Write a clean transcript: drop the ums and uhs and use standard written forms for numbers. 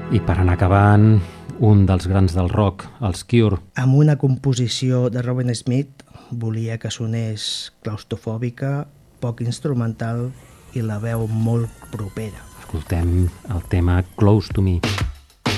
I per anar acabant, un dels grans del rock, els Cure. Amb una composició de Robin Smith volia que sonés claustrofòbica, poc instrumental i la veu molt propera. Escoltem el tema Close to Me.